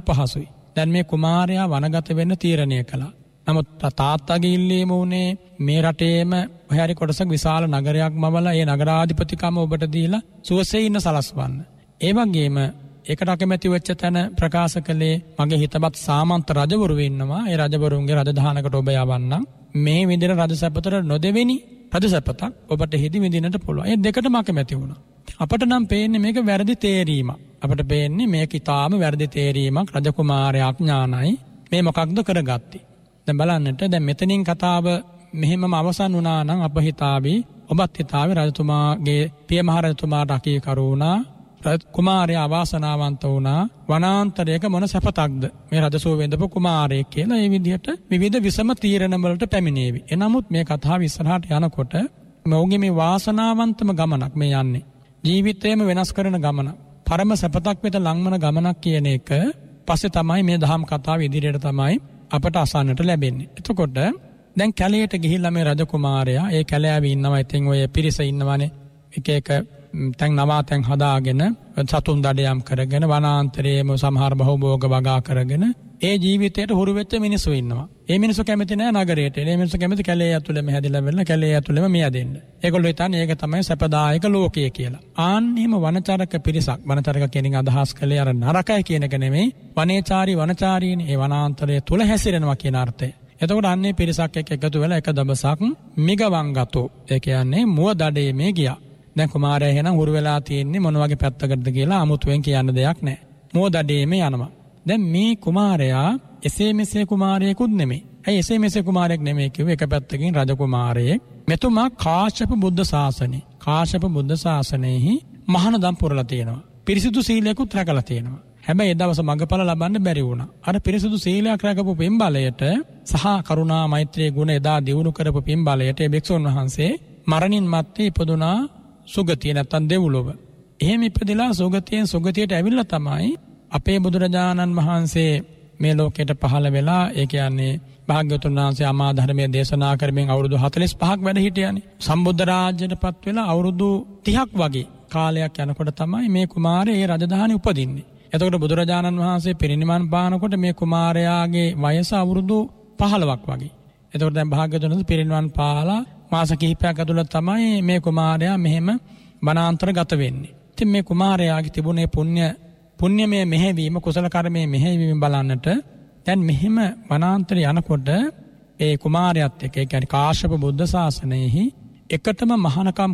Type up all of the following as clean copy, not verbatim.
අපහසුයි. දැන් මේ කුමාරයා වනගත වෙන්න තීරණය කළා. නමුත් තාත්තගේ ඉල්ලීම වුණේ මේ රටේම හරි කොටසක් විශාල නගරයක් මවලා ඒ නගරාධිපතිකම ඔබට දීලා සුවසේ ඉන්න සලස්වන්න. ඒ වගේම ඒකට අකමැති වෙච්ච තැන ප්‍රකාශ කළේ මගේ හිතවත් සාමන්ත රජවරු ඉන්නවා. ඒ රජවරුන්ගේ රජධානකට ඔබ යවන්නම්. මේ විදිහට රජසැපතට නොදෙවෙනි රජසැපතක් ඔබට හිදි විඳින්නට පුළුවන්. ඒ දෙකටම අකමැති වුණා. අපට නම් පේන්නේ මේක වැරදි තේරීමක්. අපට පේන්නේ මේක ඊටාම වැරදි තේරීමක්. රජකුමාරයා අඥානයි. මේ මොකක්ද කරගත්තේ? දැන් බලන්නට දැන් මෙතනින් කතාව මෙහෙමම අවසන් වුණා නම් අප හිතාවි ඔබත් හිතාවි රජතුමාගේ පිය මහ රජතුමාට අකීකරු වුණා. කුමාරයා අවාසනාවන්ත වුණා. වනාන්තරයක මොන සැපතක්ද මේ රජසුව වෙඳපු කුමාරයෙක් කියලා මේ විදිහට විවිධ විසම තීරණ වලට පැමිණේවි. එනමුත් මේ කතාව ඉස්සරහට යනකොට මොහුගේ මේ වාසනාවන්තම ගමනක් මේ යන්නේ. ජීවිතයම වෙනස් කරන ගමන. පරම සැපතක් වෙත ලංවන ගමනක් කියන එක පස්සේ තමයි මේ දහම් කතාව ඉදිරියට තමයි අපට අසන්නට ලැබෙන්නේ. එතකොට දැන් කැලේට ගිහිල්ලා මේ රජකුමාරයා ඒ කැලෑවේ ඉන්නවා. ඉතින් ඔය පිරිස ඉන්නවනේ එක එක තැන් නවාතැන් හදාගෙන සතුන් දඩයම් කරගෙන වනාන්තරයේම සමහර බහුභෝග වගා කරගෙන ඒ ජීවිතයට හුරු වෙච්ච මිනිස්සු ඉන්නවා. ඒ මිනිස්සු කැමති නෑ නගරයට. ඒ මිනිස්සු කැමති කැලේ ඇතුළේම හැදිලා වෙන්න කැලේ ඇතුළේම මියදෙන්න. ඒගොල්ලෝ හිතන්නේ ඒක තමයි සැපදායක ලෝකය කියලා. ආන්නෙම වනචරක පිරිසක් වනචරක කෙනින් අදහස් කළේ අර නරකයි කියන එක නෙමෙයි වනේචාරී වනචාරීනේ ඒ වනාන්තරය තුල හැසිරෙනවා කියන අර්ථය. එතකොට අන්නේ පිරිසක් එක්ක එකතු වෙලා එක දවසක් මිගවංගතෝ ඒ කියන්නේ මුව දඩේමේ ගියා. දැන් කුමාරයා එහෙනම් හුරු වෙලා තියෙන්නේ මොන වගේ පැත්තකටද කියලා අමුතුවෙන් කියන්න දෙයක් නැහැ. මුව දඩේමේ යනවා. දැන් මේ කුමාරයා එසේ මෙසේ කුමාරයෙකුත් නෙමෙයි. ඇයි එසේ මෙසේ කුමාරයෙක් නෙමෙයි කිව්වේ? එක පැත්තකින් රජ කුමාරයෙක්. මෙතුමා කාශ්‍යප බුද්ධ ශාසනේ. කාශ්‍යප බුද්ධ ශාසනයෙහි මහානදම් පුරලා තියෙනවා. පිරිසිදු සීලයකුත් රැකලා තියෙනවා. හැබැයි ඒ දවස් මගපල ලබන්න බැරි වුණා. අර පිරිසිදු සීලයක් රැකපු පින්බලයට සහ කරුණා මෛත්‍රී ගුණ එදා දිනු කරපු පින්බලයට ඒ භික්ෂුන් වහන්සේ මරණින් මත්තේ ඉපදුනා සුගතිය නැත්තම් දෙව්ලොව. එහෙම ඉපදලා සුගතියෙන් සුගතියට ඇවිල්ලා තමයි අපේ බුදුරජාණන් වහන්සේ මේ ලෝකයට පහළ වෙලා ඒ කියන්නේ භාග්‍යවතුන් වහන්සේ අමා ධර්මයේ දේශනා කරමින් අවුරුදු 45ක් වැඩ හිටියානේ. සම්බුද්ධ රාජ්‍යයටපත් වෙලා අවුරුදු 30ක් වගේ කාලයක් යනකොට තමයි මේ කුමාරයා ඒ රජධානි උපදින්නේ. එතකොට බුදුරජාණන් වහන්සේ පිරිනිවන් පානකොට මේ කුමාරයාගේ වයස අවුරුදු 15ක් වගේ. එතකොට දැන් භාග්‍යවතුන් වහන්සේ පිරිනිවන් පාලා මාස කිහිපයක් ඇතුළත තමයි මේ කුමාරයා මෙහෙම වනාන්තර ගත වෙන්නේ. ඉතින් මේ කුමාරයාගේ තිබුණේ පුණ්‍යමය මෙහෙවීම කුසල කර්මයේ මෙහෙවීම බලන්නට දැන් මෙහෙම වනාන්තරය යනකොට ඒ කුමාරයාත් එක්ක ඒ කියන්නේ කාශ්‍යප බුද්ධ ශාසනයෙහි එකටම මහානකම්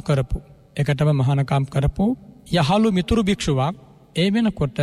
කරපු යහළු මිතුරු භික්ෂුවක් ඒ වෙනකොට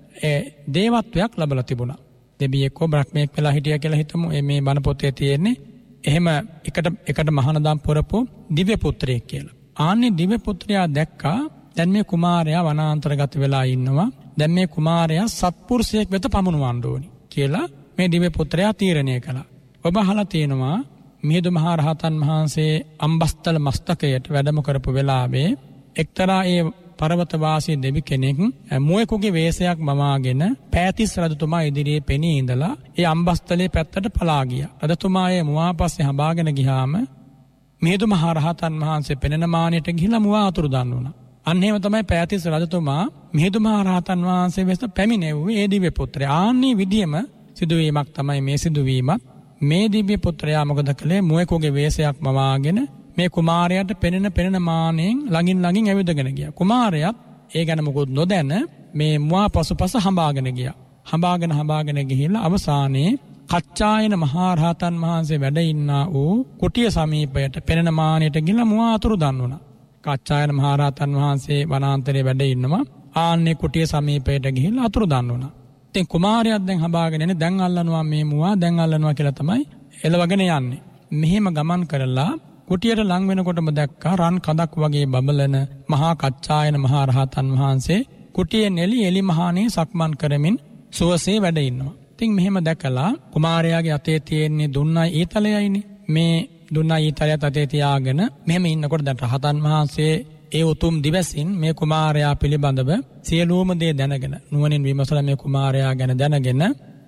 දේවත්වයක් ලැබලා තිබුණා. දෙවියෙක්ව බ්‍රහ්මයෙක් වෙලා හිටියා කියලා හිතමු. මේ බණ පොතේ තියෙන්නේ එහෙම එකට මහානදම් පුරපු දිව්‍ය පුත්‍රයෙක් කියලා. ආන්නේ දිව්‍ය පුත්‍රයා දැක්කා දැන් මේ කුමාරයා වනාන්තරගත වෙලා ඉන්නවා. දැන් මේ කුමාරයා සත්පුරුෂයෙක් වෙත පමුණවන්න ඕනි කියලා මේ දිව්‍ය පුත්‍රයා තීරණය කළා. ඔබ අහලා තියෙනවා මිහිඳු මහ රහතන් වහන්සේ අම්බස්තල මස්තකයට වැඩම කරපු වෙලාවේ එක්තරා ඒ පර්වත වාසී දෙවි කෙනෙක් මුවෙකුගේ වේශයක් මවාගෙන පෑතිස් රජතුමා ඉදිරියේ පෙනී ඉඳලා ඒ අම්බස්තලේ පැත්තට පලා ගියා. රජතුමා ඒ මුවා පස්සේ හඹාගෙන ගියාම මිහිඳු මහ රහතන් වහන්සේ පෙනෙන මානෙට ගිහිලා මුවා අතුරුදන් වුණා. අන්න එහෙම තමයි පෑතිස් රජතුමා මිහිඳු මහ රහතන් වහන්සේ වෙත පැමිණෙව්වේ ඒ දිව්‍ය පුත්‍රයා. ආන්නේ විදියම සිදුවීමක් තමයි මේ සිදුවීමත්. මේ දිව්‍ය පුත්‍රයා මොකද කළේ? මුවෙකුගේ වේශයක් මවාගෙන මේ කුමාරයාට පෙනෙන මානෙන් ළඟින් ඇවිදගෙන ගියා. කුමාරයාත් ඒ ගැන මොකොත් නොදැන මේ මුවා පසුපස හඹාගෙන ගියා. හඹාගෙන ගිහිල්ලා අවසානයේ කච්චායන මහා රහතන් වහන්සේ වැඩ ඉන්නා වූ කුටිය සමීපයට පෙනෙන මානෙට ගිහිල්ලා මුවා අතුරුදන් වුණා. කච්චායන මහා රහතන් වහන්සේ වනාන්තරයේ වැඩ ඉන්නවා. ආන්නේ කුටිය සමීපයට ගිහිල්ලා අතුරුදන් වුණා. ඉතින් කුමාරයාත් දැන් හඹාගෙන ඉන්නේ දැන් අල්ලනවා මේ මුවා දැන් අල්ලනවා කියලා තමයි එළවගෙන යන්නේ. මෙහෙම ගමන් කරලා කුටියට ලං වෙනකොටම දැක්කා රන් කඳක් වගේ බබලන මහා කච්චායන මහා රහතන් වහන්සේ කුටියේ එලි මහානේ සක්මන් කරමින් සුවසේ වැඩ ඉන්නවා. ඉතින් මෙහෙම දැකලා කුමාරයාගේ අතේ තියෙන්නේ දුන්නයි ඊතලයයිනේ. මේ දුන්නයි ඊතලයත් අතේ තියාගෙන මෙහෙම ඉන්නකොට දැන් රහතන් වහන්සේ ඒ උතුම් දිවසින් මේ කුමාරයා පිළිබඳව සියලුම දේ දැනගෙන නුවණින් විමසලා මේ කුමාරයා ගැන දැනගෙන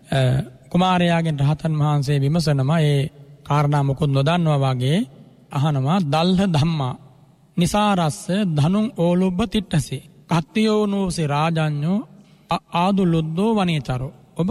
කුමාරයාගෙන් රහතන් වහන්සේ විමසනවා ඒ කාරණා මොකොත් නොදන්නවා වගේ අහනවා දල්හ ධම්මා නිසාරස්ස ධනුං ඕලුබ්බ තිට්ඨසේ කත්තියෝ නෝසේ රාජඤ්ඤෝ ආදුලුද්දෝ වනේතරෝ